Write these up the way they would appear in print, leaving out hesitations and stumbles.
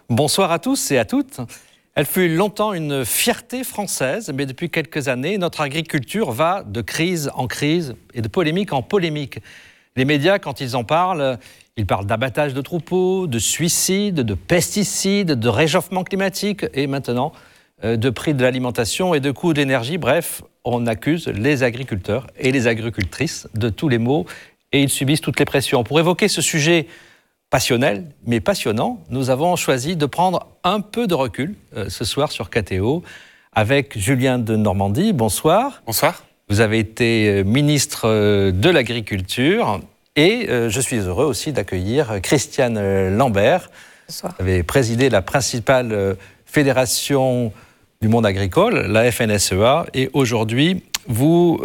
Bonsoir à tous et à toutes. Elle fut longtemps une fierté française, mais depuis quelques années, notre agriculture va de crise en crise et de polémique en polémique. Les médias, quand ils en parlent, ils parlent d'abattage de troupeaux, de suicides, de pesticides, de réchauffement climatique et maintenant de prix de l'alimentation et de coûts d'énergie. Bref, on accuse les agriculteurs et les agricultrices de tous les maux et ils subissent toutes les pressions. Pour évoquer ce sujet passionnel, mais passionnant, nous avons choisi de prendre un peu de recul ce soir sur KTO avec Julien de Normandie. Bonsoir. Bonsoir. Vous avez été ministre de l'Agriculture et je suis heureux aussi d'accueillir Christiane Lambert. Bonsoir. Vous avez présidé la principale fédération du monde agricole, la FNSEA, et aujourd'hui, vous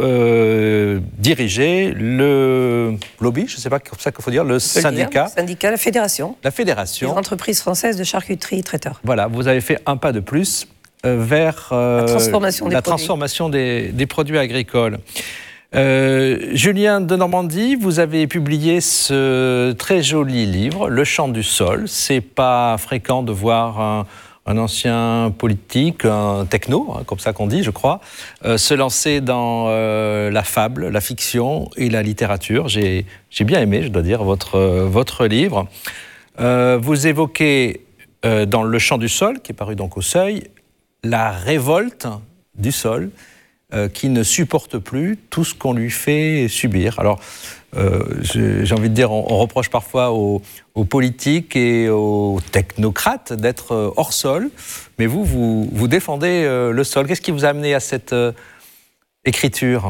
dirigez le lobby, je ne sais pas comme ça qu'il faut dire, le syndicat. La fédération. La fédération. Des entreprises françaises de charcuterie traiteurs. Voilà, vous avez fait un pas de plus vers la transformation des produits agricoles. Julien de Normandie, vous avez publié ce très joli livre, Le chant du sol. C'est pas fréquent de voir un ancien politique, un techno, comme ça qu'on dit, je crois, se lancer dans la fable, la fiction et la littérature. J'ai bien aimé, je dois dire, votre livre. Vous évoquez dans Le chant du sol, qui est paru donc au Seuil, la révolte du sol qui ne supporte plus tout ce qu'on lui fait subir. Alors, j'ai envie de dire, on reproche parfois aux politiques et aux technocrates d'être hors sol, mais vous défendez le sol. Qu'est-ce qui vous a amené à cette écriture ?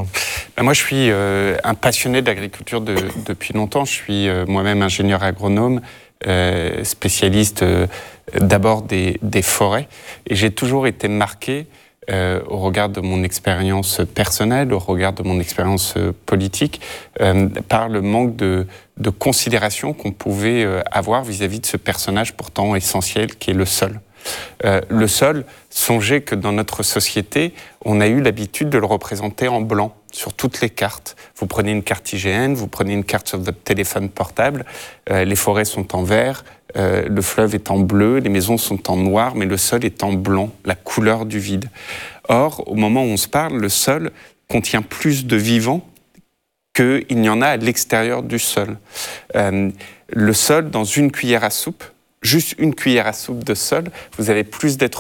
Moi, je suis un passionné d'agriculture depuis longtemps. Je suis moi-même ingénieur agronome, spécialiste d'abord des forêts, et j'ai toujours été marqué au regard de mon expérience personnelle, au regard de mon expérience politique, par le manque de considération qu'on pouvait avoir vis-à-vis de ce personnage pourtant essentiel qui est le sol. Le sol, songez que dans notre société, on a eu l'habitude de le représenter en blanc sur toutes les cartes. Vous prenez une carte IGN, vous prenez une carte sur votre téléphone portable, les forêts sont en vert, le fleuve est en bleu, les maisons sont en noir, mais le sol est en blanc, la couleur du vide. Or, au moment où on se parle, le sol contient plus de vivant qu'il n'y en a à l'extérieur du sol. Le sol, dans une cuillère à soupe, juste une cuillère à soupe de sol, vous avez plus d'êtres